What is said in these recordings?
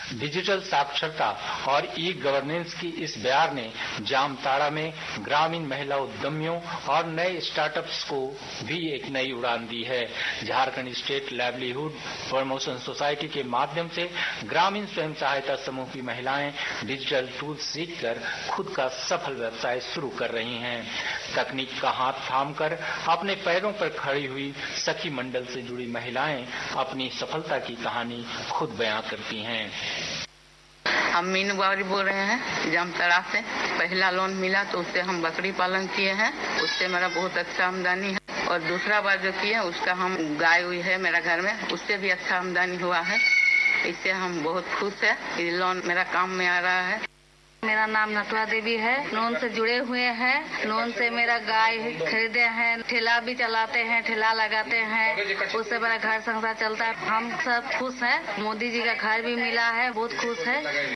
Digital साक्षरता और e governance की इस बयार ने जामताड़ा में ग्रामीण महिला उद्यमियों और नए स्टार्टअप्स को भी एक नई उड़ान दी है। Jharkhand state livelihood promotion society के माध्यम से ग्रामीण स्वयं सहायता समूह की महिलाएं डिजिटल टूल्स सीखकर खुद का सफल व्यवसाय शुरू कर रही हैं। तकनीक का हाथ थामकर अपने पैरों पर खड़ी हुई सखी मंडल से जुड़ी महिलाएं अपनी सफलता की कहानी खुद बयां करती हैं। हम मीनू बावरी बोल रहे हैं जामताड़ा से। पहला लोन मिला तो उससे हम बकरी पालन किए हैं, उससे मेरा बहुत अच्छा आमदनी है। और दूसरा बार जो किए उसका हम गाय हुई है मेरा घर में, उससे भी अच्छा आमदनी हुआ है। इससे हम बहुत खुश है। ये लोन मेरा काम में आ रहा है। मेरा नाम नटवा देवी है। लोन से जुड़े हुए हैं। लोन से मेरा गाय खरीदे हैं, ठेला भी चलाते हैं, ठेला लगाते हैं, उससे मेरा घर संसार चलता है। हम सब खुश हैं। मोदी जी का घर भी मिला है, बहुत खुश है।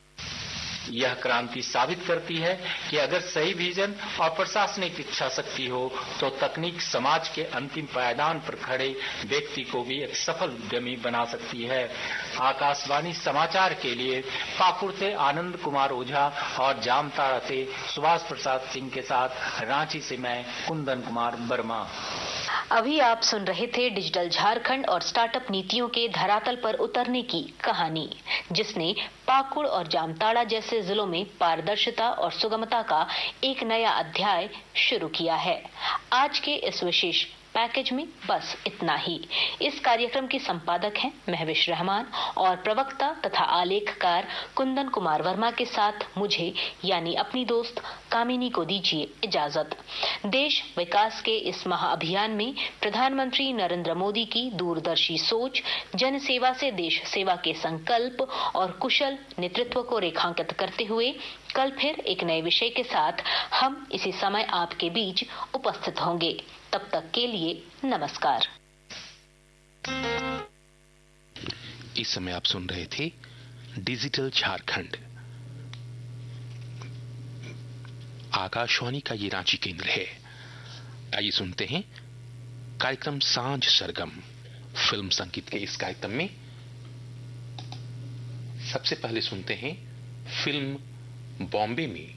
यह क्रांति साबित करती है कि अगर सही विजन और प्रशासनिक इच्छा शक्ति हो तो तकनीक समाज के अंतिम पायदान पर खड़े व्यक्ति को भी एक सफल उद्यमी बना सकती है। आकाशवाणी समाचार के लिए पाकुड़ से आनंद कुमार ओझा और जामताड़ा से सुभाष प्रसाद सिंह के साथ रांची से मैं कुंदन कुमार वर्मा। अभी आप सुन रहे थे डिजिटल झारखंड और स्टार्टअप नीतियों के धरातल पर उतरने की कहानी, जिसने पाकुड़ और जामताड़ा जैसे जिलों में पारदर्शिता और सुगमता का एक नया अध्याय शुरू किया है। आज के इस विशेष पैकेज में बस इतना ही। इस कार्यक्रम की संपादक हैं महविश रहमान और प्रवक्ता तथा आलेखकार कुंदन कुमार वर्मा के साथ मुझे यानी अपनी दोस्त कामिनी को दीजिए इजाजत। देश विकास के इस महाअभियान में प्रधानमंत्री नरेंद्र मोदी की दूरदर्शी सोच, जन सेवा से देश सेवा के संकल्प और कुशल नेतृत्व को रेखांकित करते हुए कल फिर एक नए विषय के साथ हम इसी समय आपके बीच उपस्थित होंगे। तब तक के लिए नमस्कार। इस समय आप सुन रहे थे डिजिटल झारखंड। आकाशवाणी का ये रांची केंद्र है। आइए सुनते हैं कार्यक्रम सांझ सरगम फिल्म संगीत के इस कार्यक्रम में सबसे पहले सुनते हैं फिल्म बॉम्बे में